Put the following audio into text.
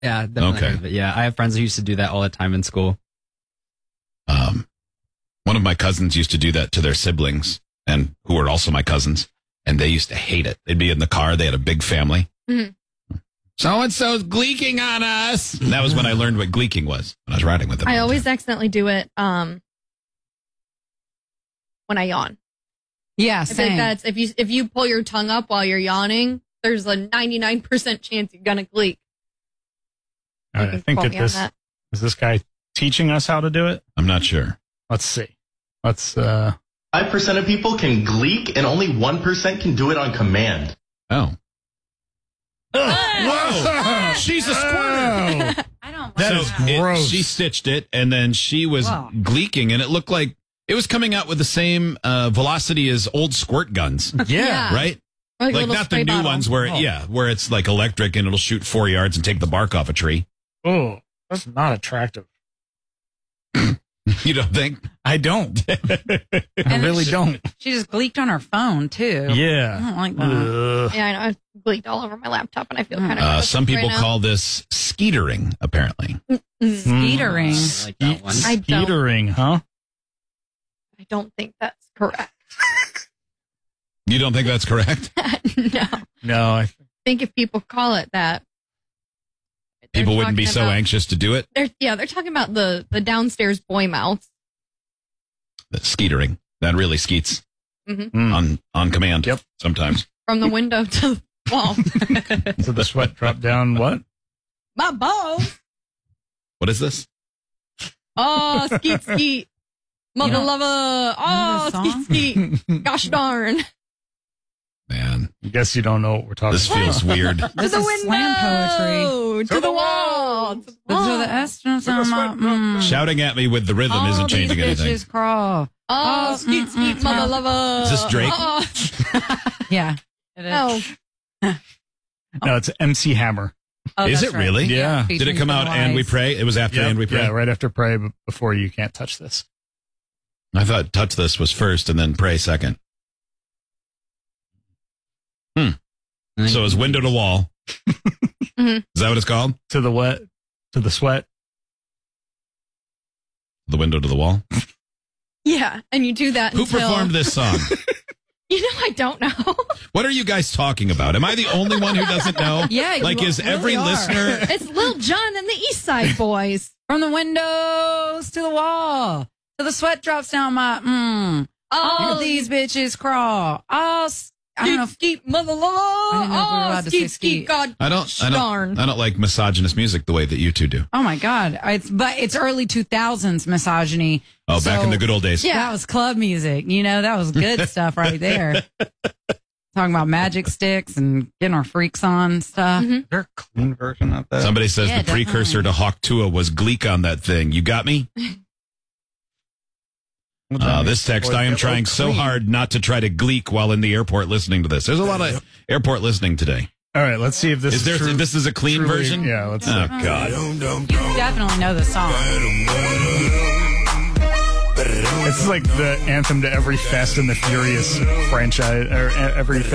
Yeah, definitely. Okay. But yeah, I have friends who used to do that all the time in school. One of my cousins used to do that to their siblings, and who were also my cousins, and they used to hate it. They'd be in the car. They had a big family. Mm-hmm. So-and-so's gleeking on us. And that was when I learned what gleeking was, when I was riding with them. I always accidentally do it when I yawn. Yeah, I same. think that's if you pull your tongue up while you're yawning, there's a 99% chance you're gonna gleek. All right, I think Quote that me on that. is this guy teaching us how to do it? I'm not sure. Let's see. Let's 5% of people can gleek, and only 1% can do it on command. Oh. Whoa! She's a squirter. I don't. That is gross. She stitched it, and then she was Wow. gleeking, and it looked like it was coming out with the same velocity as old squirt guns, Yeah. right? Like, a Like little not the spray new bottle. ones where, where it's like electric and it'll shoot 4 yards and take the bark off a tree. Oh, that's not attractive. You don't think? I don't. I And really she- don't. She just gleeked on her phone too. I Yeah. don't like that. Ugh. Yeah, I know. I gleeked all over my laptop, and I feel kind of. Some people call this skeetering, apparently. Skeetering. I like that one. I don't. Skeetering, huh? I don't think that's correct. You don't think that's correct? No, No. I think if people call it that, they're People wouldn't be talking so about- anxious to do it? They're talking about the downstairs boy mouths. Skeetering. That really skeets Mm. on command. Yep. Sometimes. From the window to the wall. So the sweat dropped down what? My balls. What is this? Oh, skeet, skeet. Mother don't lover. Oh, know the song? skeet, skeet. Gosh darn. Man, I guess you don't know what we're talking this about. feels weird. This is slam poetry. To the wall. To the wall. To the astronauts on my Shouting at me with the rhythm isn't changing these anything. bitches crawl. Oh, skeet, skeet, mother lover. Is this Drake? Oh, Yeah. It is. no. No, it's MC Hammer. Oh, Is that's it really? Yeah. Did it come out and we pray? It was after and we pray? Yeah, right after pray, but before you can't touch this. I thought touch this was first and then pray second. So it's window to wall. Is that what it's called? To the wet, to the sweat. The window to the wall. Yeah, and you do that Who until... performed this song? You know, I don't know. What are you guys talking about? Am I the only one who doesn't know? Yeah, you Like, is really every are. listener? It's Lil Jon and the East Side Boys. From the windows to the wall. To the sweat drops down my all these bitches crawl. I don't know if Skeet, mother lover. I didn't know if we were allowed to say skeet, skeet. skeet, God I don't darn. like misogynist music the way that you two do. oh my God. It's early 2000s misogyny. Oh, back in the good old days. Yeah. That was club music. You know, that was good stuff right there. Talking about magic sticks and getting our freaks on and stuff. Is there a clean version of that? Somebody says Yeah, the precursor to Hawk Tua was Gleek on that thing. You got me? This text, I am trying so hard not to try to gleek while in the airport listening to this. There's a lot of airport listening today. All right, let's see if this Is there? true- This is a clean truly- version? Yeah, let's see. Oh, God. You definitely know the song. It's like the anthem to every Fast and the Furious franchise, or every